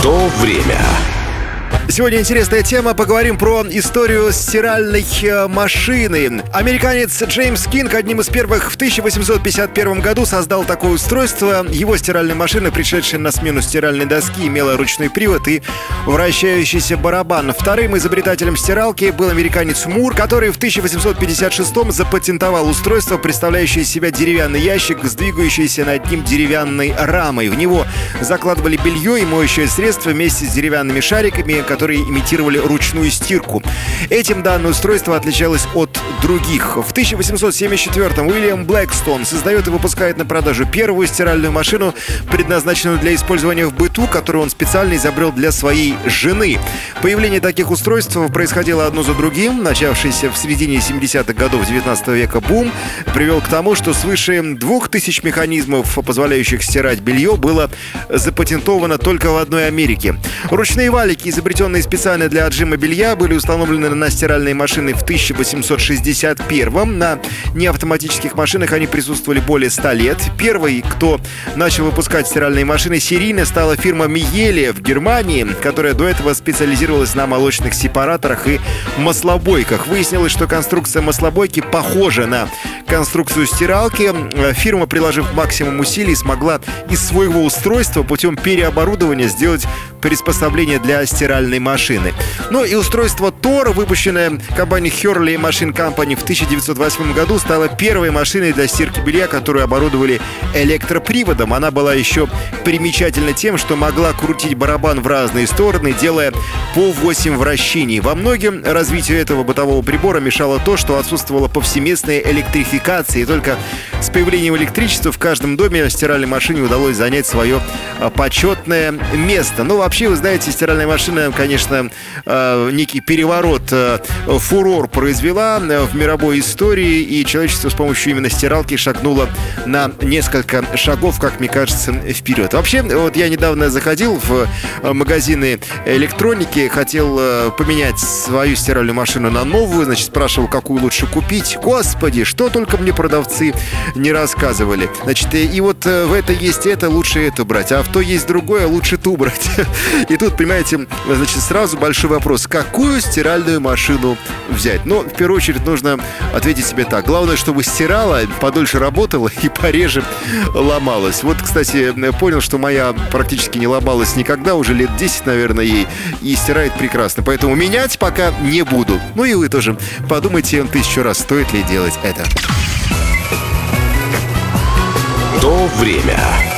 То время. Сегодня интересная тема. Поговорим про историю стиральной машины. Американец Джеймс Кинг одним из первых в 1851 году создал такое устройство. Его стиральная машина, пришедшая на смену стиральной доски, имела ручной привод и вращающийся барабан. Вторым изобретателем стиралки был американец Мур, который в 1856 запатентовал устройство, представляющее из себя деревянный ящик с двигающейся над ним деревянной рамой. В него закладывали белье и моющее средство вместе с деревянными шариками, которые имитировали ручную стирку. Этим данное устройство отличалось от других. В 1874-м Уильям Блэкстон создает и выпускает на продажу первую стиральную машину, предназначенную для использования в быту, которую он специально изобрел для своей жены. Появление таких устройств происходило одно за другим. Начавшийся в середине 70-х годов 19 века бум привел к тому, что свыше 2000 механизмов, позволяющих стирать белье, было запатентовано только в одной Америке. Ручные валики, изобретенные специально для отжима белья, были установлены на стиральные машины в 1861-м. На неавтоматических машинах они присутствовали более 100 лет. Первой, кто начал выпускать стиральные машины серийно, стала фирма Miele в Германии, которая до этого специализировалась на молочных сепараторах и маслобойках. Выяснилось, что конструкция маслобойки похожа на конструкцию стиралки. Фирма, приложив максимум усилий, смогла из своего устройства путем переоборудования сделать приспособление для стиральной машины. Ну и устройство Тор, выпущенное компанией Hurley Machine Company в 1908 году, стало первой машиной для стирки белья, которую оборудовали электроприводом. Она была еще примечательна тем, что могла крутить барабан в разные стороны, делая по 8 вращений. Во многом развитию этого бытового прибора мешало то, что отсутствовала повсеместная электрификация, и только с появлением электричества в каждом доме стиральной машине удалось занять свое почетное место. Ну, вообще, вы знаете, стиральная машина, конечно, некий переворот, фурор произвела в мировой истории, и человечество с помощью именно стиралки шагнуло на несколько шагов, как мне кажется, вперед. Вообще, вот я недавно заходил в магазины электроники, хотел поменять свою стиральную машину на новую, значит, спрашивал, какую лучше купить. Господи, что только мне продавцы не рассказывали. Значит, и вот в это есть это, лучше это брать, а в то есть другое, лучше ту брать. И тут, понимаете, значит, сразу большой вопрос: какую стиральную машину взять? Ну, в первую очередь, нужно ответить себе так: главное, чтобы стирала, подольше работала и пореже ломалась. Вот, кстати, понял, что моя практически не ломалась никогда, уже лет 10, наверное, ей, и стирает прекрасно. Поэтому менять пока не буду. Ну и вы тоже подумайте 1000 раз, стоит ли делать это. То время.